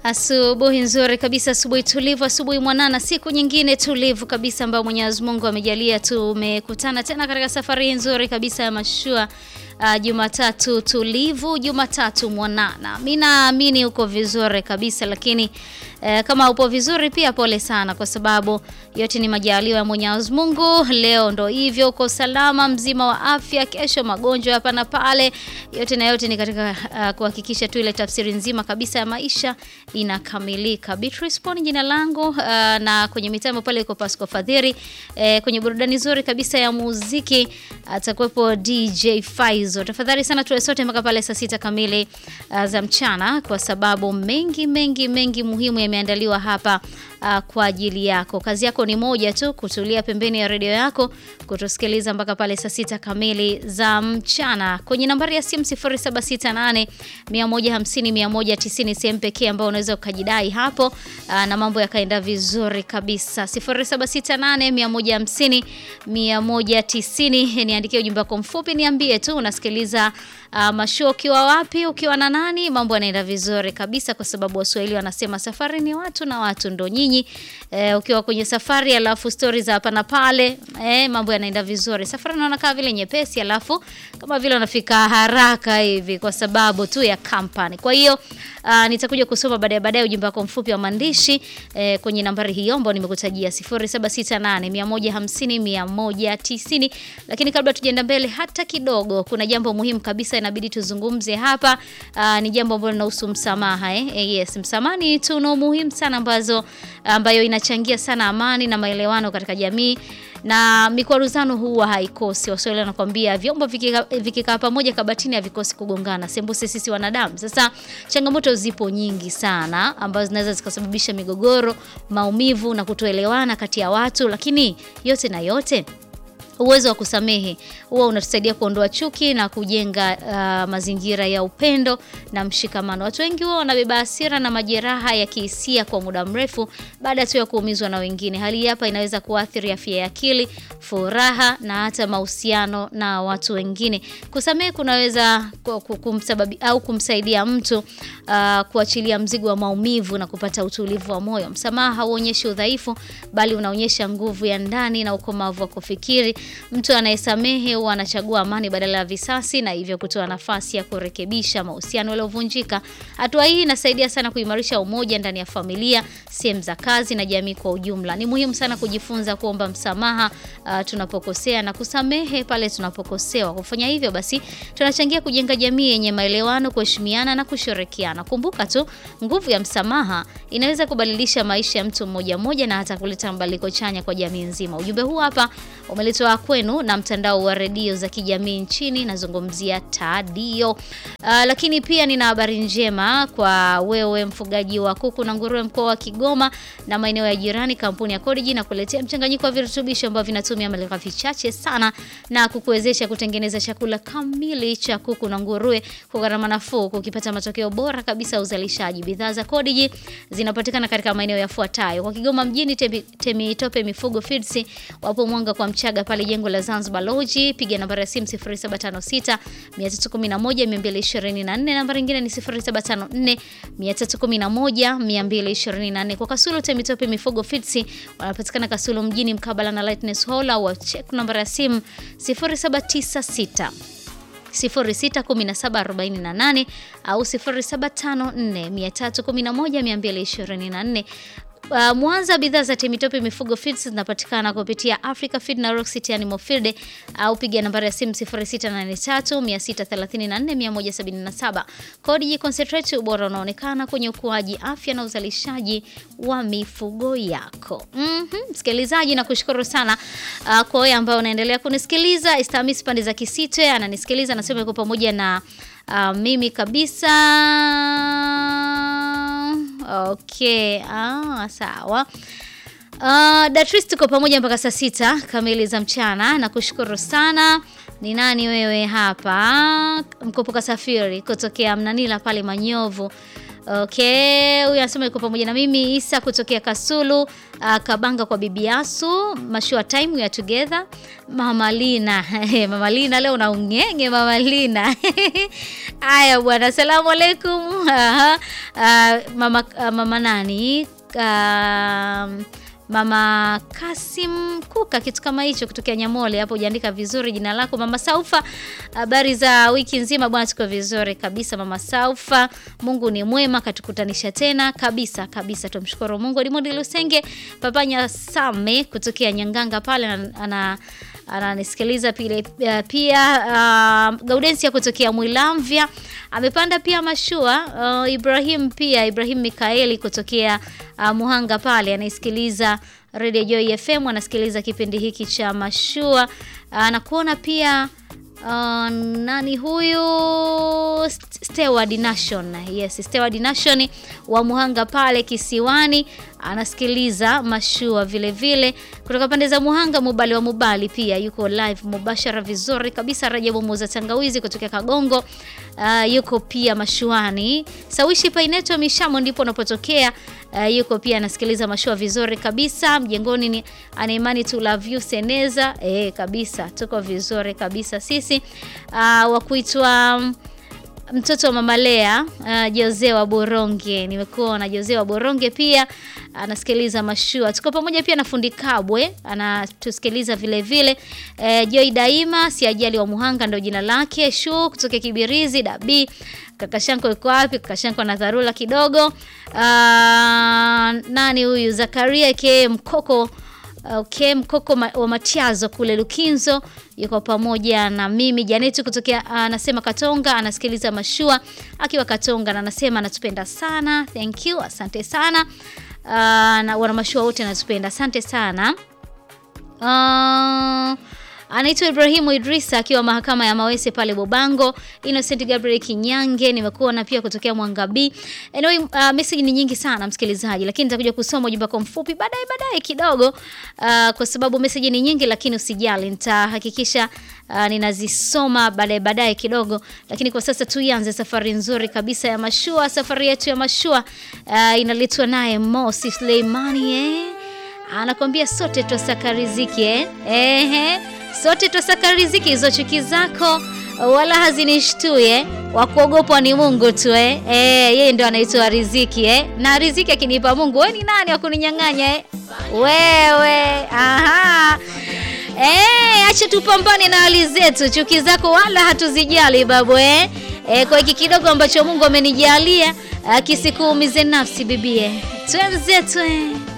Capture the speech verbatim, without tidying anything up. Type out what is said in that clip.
Asubuhi nzuri kabisa, asubuhi tulivu, asubuhi mwanana, siku nyingine tulivu kabisa ambayo Mwenyezi Mungu amejalia tumekutana tena katika safari nzuri kabisa ya mashua. Uh, Jumatatu tulivu, Jumatatu mwanana. Mimi naamini uko vizuri kabisa, lakini uh, kama upo vizuri pia pole sana, kwa sababu yote ni majaliwa ya Mwenyezi Mungu. Leo ndo hivyo, uko salama, mzima wa afya, kesho magonjwa hapa na pale. Yote na yote ni katika uh, kuhakikisha tu ile tafsiri nzima kabisa ya maisha inakamilika. Beatrice Poni jina langu, uh, na kwenye mitambo pale iko Pasco Fadhiri. Uh, kwenye burudani nzuri kabisa ya muziki atakuwepo D J Faizo. Tafadhali sana tuwe sote mpaka pale saa sita kamili uh, za mchana, kwa sababu mengi mengi mengi muhimu yameandaliwa hapa uh, kwa ajili yako. Kazi yako ni moja tu, kutulia pembeni ya redio yako, kutusikiliza mpaka pale saa sita kamili za mchana. Kwenye nambari ya simu sifuri saba sita nane mia moja hamsini mia moja tisini sehemu pekee ambao unaweza ukajidai hapo uh, na mambo yakaenda vizuri kabisa. sifuri saba sita nane mia moja hamsini mia moja tisini, niandikie ujumbe wako mfupi, niambie tu unasikiliza uh, mashow ukiwa wapi, ukiwa na nani. Mambo yanaenda vizuri kabisa, kwa sababu Waswahili wanasema safari ni watu na watu ndo nyinyi. Eh, ukiwa kwenye safari alafu stories hapa na pale, eh, mambo yanaenda vizuri. Safari inaona kama vile nyepesi, alafu kama vile unafika haraka hivi kwa sababu tu ya company. Kwa hiyo uh, nitakuja kusoma baadaye baadaye ujumbe wako mfupi wa maandishi eh, kwenye nambari hiyo ambayo nimekutajia sifuri saba sita nane mia moja hamsini mia moja tisini. Lakini kabla tujaenda mbele hata kidogo, kuna jambo muhimu kabisa inabidi tuzungumze hapa. Uh, ni jambo ambalo linahusu msamaha eh? Eh, yes, msamaha ni tuno muhimu sana ambazo ambayo inachangia sana amani na maelewano katika jamii, na mikwaruzano huwa haikosi. Waswahili wanakuambia vyombo vikikaa vikika pamoja kabatini havikosi kugongana, sembuse sisi wanadamu. Sasa changamoto zipo nyingi sana ambazo zinaweza zikasababisha migogoro, maumivu na kutoelewana kati ya watu, lakini yote na yote uwezo wa kusamehe huwa unatusaidia kuondoa chuki na kujenga uh, mazingira ya upendo na mshikamano. Watu wengi wao wanabeba hasira na majeraha ya kihisia kwa muda mrefu baada tu ya kuumizwa na wengine. Hali hapa inaweza kuathiri afya ya akili, furaha na hata mahusiano na watu wengine. Kusamehe kunaweza kumsababi au kumsaidia mtu uh, kuachilia mzigo wa maumivu na kupata utulivu wa moyo. Msamaha hauonyeshi udhaifu, bali unaonyesha nguvu ya ndani na ukomavu wa kufikiri. Mtu anayesamehe huwa anachagua amani badala ya visasi, na hivyo kutoa nafasi ya kurekebisha mahusiano yaliyovunjika. Hatua hii inasaidia sana kuimarisha umoja ndani ya familia, sehemu za kazi na jamii kwa ujumla. Ni muhimu sana kujifunza kuomba msamaha uh, tunapokosea na kusamehe pale tunapokosewa. Kufanya hivyo basi tunachangia kujenga jamii yenye maelewano, kuheshimiana na kushirikiana. Kumbuka tu, nguvu ya msamaha inaweza kubadilisha maisha ya mtu mmoja mmoja na hata kuleta mabadiliko chanya kwa jamii nzima. Ujumbe huu hapa umeletwa kwenu na mtandao wa redio za kijamii nchini, nazungumzia Tadio. Uh, lakini pia nina habari njema kwa wewe mfugaji wa kuku na nguruwe mkoa wa Kigoma na maeneo ya jirani. Kampuni ya Codigi na kuletea mchanganyiko wa virutubisho ambavyo vinatumia malighafi chache sana na kukuwezesha kutengeneza chakula kamili cha kuku na nguruwe kwa gharama nafuu, ukipata matokeo bora kabisa uzalishaji. Bidhaa za Codigi zinapatikana katika maeneo yafuatayo: kwa Kigoma mjini, Temitope Mifugo Feeds, wapo Mwanga kwa Mchaga pale jengo la Zanzibar Lodge. Piga nambari ya simu sifuri saba tano sita tatu one moja mbili mbili nne, nambari nyingine ni sifuri saba tano nne tatu one moja mbili mbili nne. Kwa Kasulu Temitope Mifugo Feeds wanapatikana Kasulu mjini mkabala na Lightness Hall, au check nambari ya simu sifuri saba tisa sita sifuri sita kumi saba arobaini na nane au sifuri saba tano nne tatu one moja mbili mbili nne. Uh, Mwanza, bidhaa za Temitope Mifugo Feeds zinapatikana kupitia Africa Feed na Rock City Animal Feed, au piga nambari ya simu sifuri sita nane tatu sita three nne one one seven saba. Codigi Concentrate, ubora unaonekana kwenye ukuaji, afya na uzalishaji wa mifugo yako. Mhm, msikilizaji, na kushukuru sana uh, kwa wewe ambao unaendelea kunisikiliza. Istamis pande za Kisite ananisikiliza, nasema yuko pamoja na uh, mimi kabisa. Okay, ah, sawa. Uh, Datris tuko pamoja mpaka saa sita kamili za mchana, na kushukuru sana. Ni nani wewe hapa? Mkopoka Safiri kutokea Mnanila pale Manyovu. Okay, huyu anasema yuko pamoja na mimi. Isa kutokea Kasulu, uh, Kabanga kwa bibi Yasu. Mashua time we are together. Mama Lina. Mama Lina leo na ungenge Mama Lina. Aya bwana, asalamu alaykum. Aha. Uh, mama uh, mama nani? Uh, Mama Kasim Kuka, kitu kama hicho, kutokea Nyamole. Hapo hujaandika vizuri jina lako Mama Saufa. Habari za wiki nzima bwana? Tuko vizuri kabisa Mama Saufa. Mungu ni mwema, katukutanisha tena kabisa kabisa. Tumshukuru Mungu. Edmond Lusenge Papanya Same kutokea Nyanganga pale ana ananisikiliza pia pia. Uh, Gaudensia kutokea Mwilamvya amepanda pia mashua. uh, Ibrahim pia Ibrahim Mikaeli kutokea uh, Muhanga pale anaisikiliza Radio Joy F M, anasikiliza kipindi hiki cha mashua. uh, na kuona pia uh, nani huyu Steward Nation. Yes, Steward Nation wa Muhanga pale Kisiwani anasikiliza mashua vile vile kutoka pande za Muhanga. Mubali wa Mubali pia yuko live mubashara vizuri kabisa. Rajabu Muza Tangawizi kutoka Kagongo uh, yuko pia mashuani. Sawishi Paineto Mishamo ndipo unapotokea, uh, yuko pia anasikiliza mashua vizuri kabisa. Mjengoni ni Anaimani to love you Seneza, eh kabisa tuko vizuri kabisa sisi. Uh, wa kuitwa um, mtoto wa Mama Lea, uh, Jose wa Boronge. Nimekuwa na Jose wa Boronge pia anasikiliza mashua. Tuko pamoja pia na Fundi Kabwe anatusikiliza vile vile. Uh, Joy Daima si ajali wa Muhanga ndio jina lake. Shu kutoka Kibirizi Dabi. Kakashanko yuko wapi? Kakashanko na dharura kidogo. Uh, nani huyu? Zakaria ke Mkoko. Okay, Mkoko ma, wa Matiazo kule Lukinzo yuko pamoja na mimi. Janetu kutokea anasema uh, Katonga anasikiliza mashua akiwa Katonga na anasema anatupenda sana. Thank you, asante sana. Uh, na wana mashua wote anatupenda. Asante sana. Uh, anaitwa Ibrahimu Idrisa akiwa mahakama ya Mawese pale Bobango. Innocent Gabriel Kinyange nimekuona pia kutokea Mwangabi. Anyway, uh, message ni nyingi sana msikilizaji, lakini nitakuja kusoma ujumbe kwa mfupi baadaye baadaye kidogo, uh, kwa sababu message ni nyingi, lakini usijali nitahakikisha uh, ninazisoma baadaye baadaye kidogo. Lakini kwa sasa tuianze safari nzuri kabisa ya mashua. Safari yetu ya mashua uh, inaletwa naye Mosi Suleimani, eh? Anakuambia sote twasaka riziki, eh? Ehe. Sote twasaka riziki, hizo chuki zako wala hazinishtue, wa kuogopwa ni Mungu tu, eh. Eh, yeye ndio anaitoa riziki, eh. Na riziki akinipa Mungu, wewe ni nani wa kuninyang'anya, eh? Wewe. Aha. Eh, acha tupambane na hali zetu. Chuki zako wala hatuzijali babu, eh. Eh, kwa hiki kidogo ambacho Mungu amenijalia, kisikuumize nafsi bibie. Twenzetu, eh.